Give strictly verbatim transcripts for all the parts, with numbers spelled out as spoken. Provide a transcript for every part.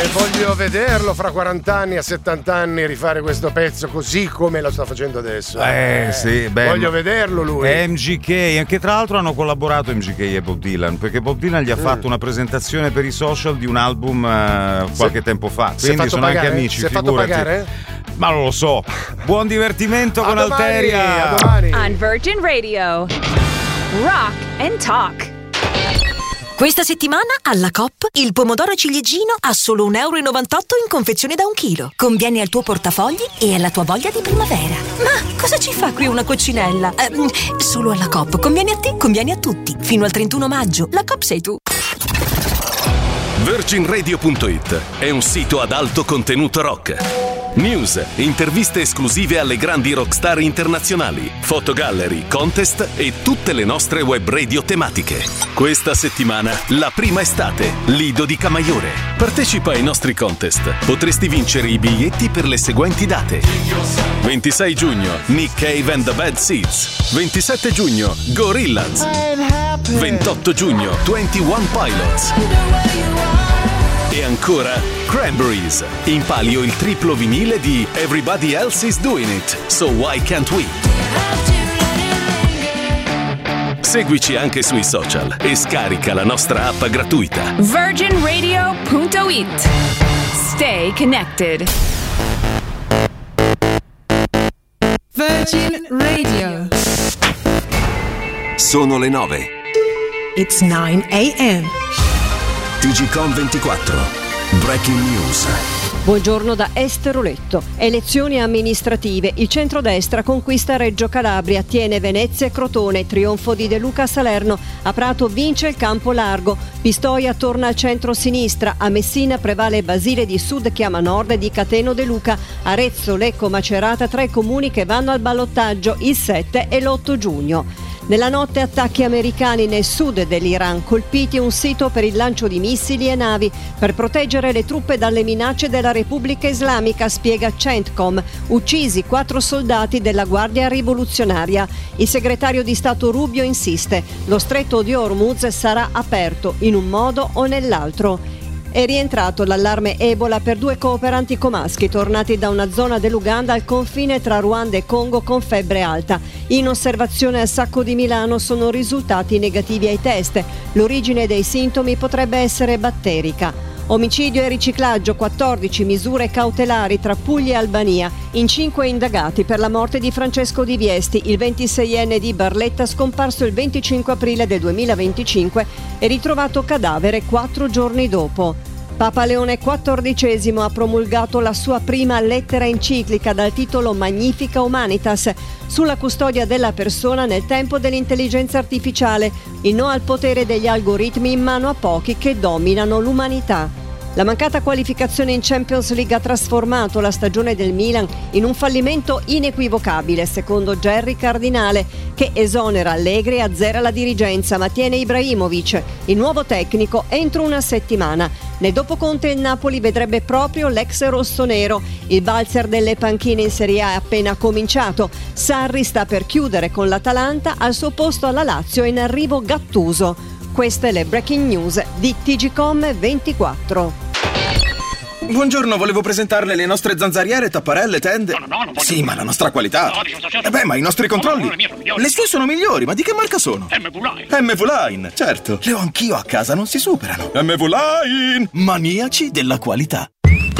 voglio vederlo fra quaranta anni, a settanta anni, rifare questo pezzo così come lo sta facendo adesso. Eh, eh sì, beh, voglio vederlo lui. M G K, anche tra l'altro hanno collaborato M G K e Bob Dylan, perché Bob Dylan gli ha mm. fatto una presentazione per i social di un album uh, qualche se, tempo fa. Quindi sono pagare? anche amici. Si è fatto pagare? Ma non lo so. Buon divertimento a con domani, Alteria. A domani. On Virgin Radio. Rock and Talk. Questa settimana alla Coop il pomodoro ciliegino a solo un euro e novantotto in confezione da un chilo. Conviene al tuo portafogli e alla tua voglia di primavera. Ma cosa ci fa qui una coccinella? Eh, solo alla Coop. Conviene a te, conviene a tutti. Fino al trentuno maggio. La Coop sei tu. Virgin Radio punto it è un sito ad alto contenuto rock. News, interviste esclusive alle grandi rockstar internazionali, fotogallery, contest e tutte le nostre web radio tematiche. Questa settimana, la prima estate, Lido di Camaiore. Partecipa ai nostri contest. Potresti vincere i biglietti per le seguenti date: ventisei giugno, Nick Cave and the Bad Seeds. ventisette giugno, Gorillaz. ventotto giugno, ventuno Pilots. E ancora Cranberries. In palio il triplo vinile di Everybody Else Is Doing It, So Why Can't We? Seguici anche sui social e scarica la nostra app gratuita. Virgin Radio punto it. Stay connected. Virgin Radio. Sono le nove. It's nine a.m. T G Com ventiquattro. Breaking News. Buongiorno da Esteroletto. Elezioni amministrative. Il centrodestra conquista Reggio Calabria, tiene Venezia e Crotone. Trionfo di De Luca a Salerno. A Prato vince il Campo Largo. Pistoia torna al centro-sinistra. A Messina prevale Basile di Sud chiama Nord di Cateno De Luca. Arezzo, Lecco, Macerata tra i comuni che vanno al ballottaggio il sette e l'otto giugno. Nella notte attacchi americani nel sud dell'Iran, colpiti un sito per il lancio di missili e navi per proteggere le truppe dalle minacce della Repubblica Islamica, spiega Centcom. Uccisi quattro soldati della Guardia Rivoluzionaria. Il segretario di Stato Rubio insiste: lo stretto di Hormuz sarà aperto in un modo o nell'altro. È rientrato l'allarme Ebola per due cooperanti comaschi tornati da una zona dell'Uganda al confine tra Ruanda e Congo con febbre alta. In osservazione al Sacco di Milano sono risultati negativi ai test. L'origine dei sintomi potrebbe essere batterica. Omicidio e riciclaggio, quattordici misure cautelari tra Puglia e Albania. In cinque indagati per la morte di Francesco Di Viesti, il ventiseienne di Barletta scomparso il venticinque aprile del duemilaventicinque e ritrovato cadavere quattro giorni dopo. Papa Leone quattordicesimo ha promulgato la sua prima lettera enciclica dal titolo Magnifica Humanitas sulla custodia della persona nel tempo dell'intelligenza artificiale, il no al potere degli algoritmi in mano a pochi che dominano l'umanità. La mancata qualificazione in Champions League ha trasformato la stagione del Milan in un fallimento inequivocabile, secondo Gerry Cardinale, che esonera Allegri e azzera la dirigenza, ma tiene Ibrahimovic, il nuovo tecnico, entro una settimana. Nel dopo Conte il Napoli vedrebbe proprio l'ex rossonero. Il valzer delle panchine in Serie A è appena cominciato. Sarri sta per chiudere con l'Atalanta, al suo posto alla Lazio è in arrivo Gattuso. Queste le breaking news di T G Com ventiquattro. Buongiorno, volevo presentarle le nostre zanzariere, tapparelle, tende. No, no, no, non voglio. Sì, ma la nostra qualità. No, dimostrazione. Eh beh, ma i nostri controlli. No, no, le mie sono migliori. Le sue sono migliori, ma di che marca sono? M V Line. M V Line, certo. Le ho anch'io a casa, non si superano. M V Line, maniaci della qualità.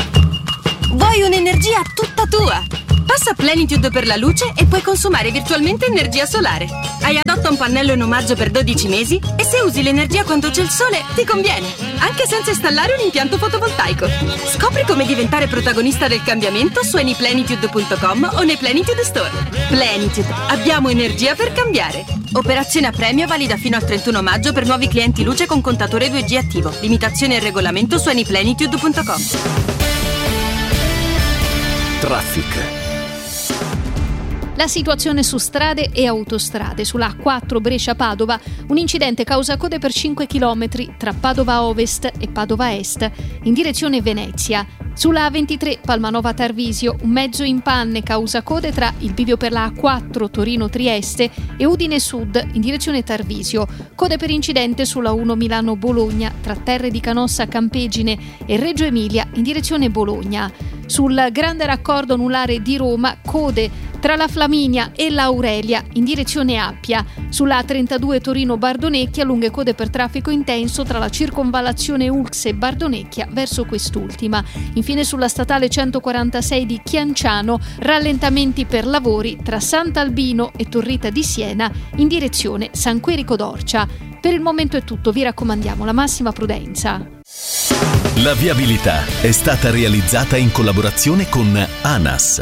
Vuoi un'energia tutta tua? Passa Plenitude per la luce e puoi consumare virtualmente energia solare. Hai adotta un pannello in omaggio per dodici mesi e se usi l'energia quando c'è il sole ti conviene, anche senza installare un impianto fotovoltaico. Scopri come diventare protagonista del cambiamento su anyplenitude punto com o nei Plenitude Store. Plenitude, abbiamo energia per cambiare. Operazione a premio valida fino al trentuno maggio per nuovi clienti luce con contatore due G attivo. Limitazioni e regolamento su anyplenitude punto com. Traffic. La situazione su strade e autostrade. Sulla A quattro Brescia-Padova un incidente causa code per cinque chilometri tra Padova Ovest e Padova Est in direzione Venezia. Sulla A ventitré Palmanova-Tarvisio un mezzo in panne causa code tra il bivio per la A quattro Torino-Trieste e Udine Sud in direzione Tarvisio. Code per incidente sulla uno Milano-Bologna tra Terre di Canossa Campegine e Reggio Emilia in direzione Bologna. Sul grande raccordo anulare di Roma code tra la Flaminia e l'Aurelia in direzione Appia. Sulla A trentadue Torino-Bardonecchia lunghe code per traffico intenso tra la circonvallazione Ulx e Bardonecchia verso quest'ultima. Infine sulla statale centoquarantasei di Chianciano rallentamenti per lavori tra Sant'Albino e Torrita di Siena in direzione San Quirico d'Orcia. Per il momento è tutto, vi raccomandiamo la massima prudenza. La viabilità è stata realizzata in collaborazione con ANAS.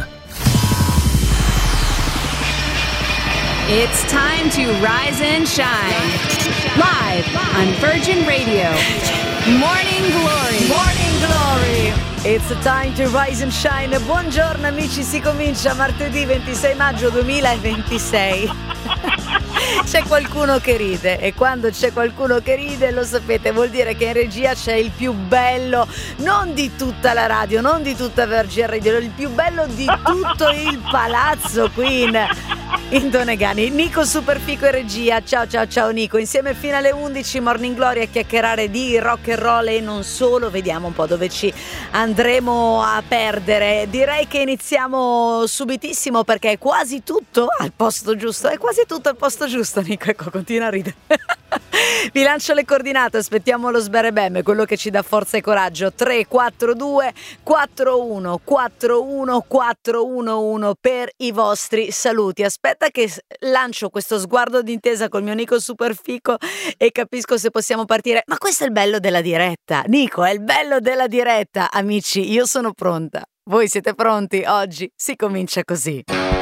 It's time to rise and shine. Live on Virgin Radio. Morning Glory. Morning Glory. It's time to rise and shine. Buongiorno amici, si comincia martedì ventisei maggio duemilaventisei. C'è qualcuno che ride e quando c'è qualcuno che ride, lo sapete, vuol dire che in regia c'è il più bello, non di tutta la radio, non di tutta Virgin Radio, il più bello di tutto il palazzo qui in, in Donegani. Nico Superfico in regia. Ciao ciao ciao Nico, insieme fino alle undici Morning Glory a chiacchierare di rock and roll e non solo. Vediamo un po' dove ci andremo a perdere. Direi che iniziamo subitissimo perché è quasi tutto al posto giusto, è quasi tutto al posto giusto Nico, ecco, continua a ridere. Vi lancio le coordinate, aspettiamo lo sberebemme, quello che ci dà forza e coraggio. Tre quattro due quattro uno quattro uno quattro uno uno per i vostri saluti. Aspetta che lancio questo sguardo d'intesa col mio Nico Superfico e capisco se possiamo partire. Ma questo è il bello della diretta, Nico, è il bello della diretta. Amici, io sono pronta, voi siete pronti? Oggi si comincia così.